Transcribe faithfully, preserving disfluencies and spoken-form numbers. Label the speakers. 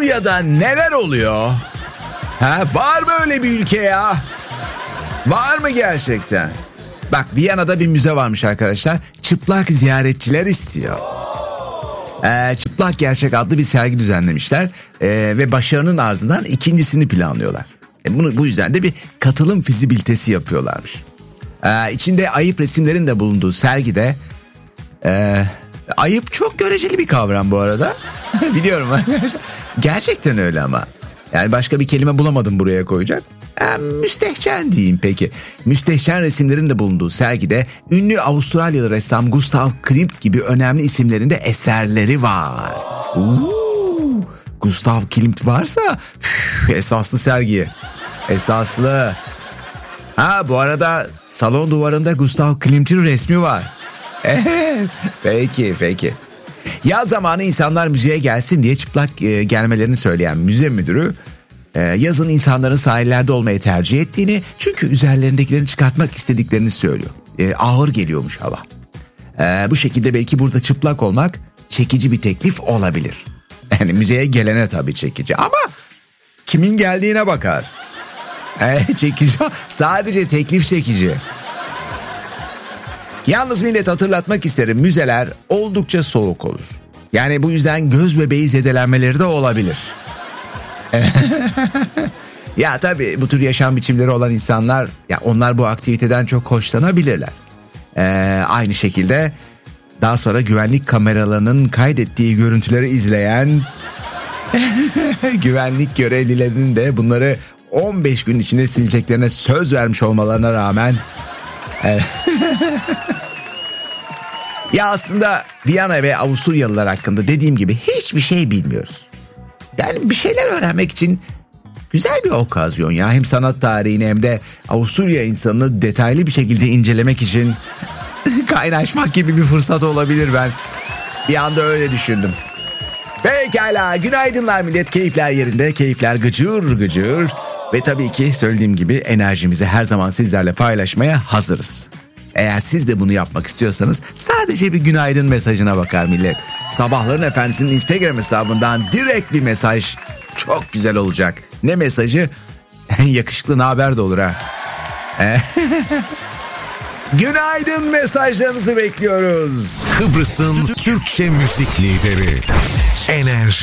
Speaker 1: Avusturya'da neler oluyor? Ha, var mı öyle bir ülke ya? Var mı gerçekten? Bak, Viyana'da bir müze varmış arkadaşlar. Çıplak ziyaretçiler istiyor. Ee, Çıplak Gerçek adlı bir sergi düzenlemişler. Ee, ve başarının ardından ikincisini planlıyorlar. E bunu, bu yüzden de bir katılım fizibilitesi yapıyorlarmış. Ee, içinde ayıp resimlerin de bulunduğu sergide... E, ayıp çok göreceli bir kavram bu arada. Biliyorum arkadaşlar. Gerçekten öyle ama. Yani başka bir kelime bulamadım buraya koyacak. E, müstehcen diyeyim peki. Müstehcen resimlerin de bulunduğu sergide ünlü Avustralyalı ressam Gustav Klimt gibi önemli isimlerin de eserleri var. Uuu, Gustav Klimt varsa üf, esaslı sergi. Esaslı. Ha, bu arada salon duvarında Gustav Klimt'in resmi var. Evet, peki peki. Yaz zamanı insanlar müzeye gelsin diye çıplak e, gelmelerini söyleyen müze müdürü e, yazın insanların sahillerde olmayı tercih ettiğini, çünkü üzerlerindekilerini çıkartmak istediklerini söylüyor. E, ağır geliyormuş hava. E, bu şekilde belki burada çıplak olmak çekici bir teklif olabilir. Yani müzeye gelene tabii çekici ama kimin geldiğine bakar. E, çekici, sadece teklif çekici. Yalnız millet, hatırlatmak isterim, müzeler oldukça soğuk olur. Yani bu yüzden göz bebeği zedelenmeleri de olabilir. Ya tabii bu tür yaşam biçimleri olan insanlar, ya onlar bu aktiviteden çok hoşlanabilirler. Ee, aynı şekilde daha sonra güvenlik kameralarının kaydettiği görüntüleri izleyen güvenlik görevlilerinin de bunları on beş gün içinde sileceklerine söz vermiş olmalarına rağmen... Evet. Ya aslında Viyana ve Avusturyalılar hakkında dediğim gibi hiçbir şey bilmiyoruz. Yani bir şeyler öğrenmek için güzel bir okazyon ya. Hem sanat tarihini hem de Avusturya insanını detaylı bir şekilde incelemek için kaynaşmak gibi bir fırsat olabilir, ben bir anda öyle düşündüm. Pekala, günaydınlar millet, keyifler yerinde, keyifler gıcır gıcır. Ve tabii ki söylediğim gibi enerjimizi her zaman sizlerle paylaşmaya hazırız. Eğer siz de bunu yapmak istiyorsanız sadece bir günaydın mesajına bakar millet. Sabahların Efendisi'nin Instagram hesabından direkt bir mesaj çok güzel olacak. Ne mesajı? Yakışıklı ne haber de olur ha. Günaydın mesajlarınızı bekliyoruz.
Speaker 2: Kıbrıs'ın Türkçe müzik lideri Enerji.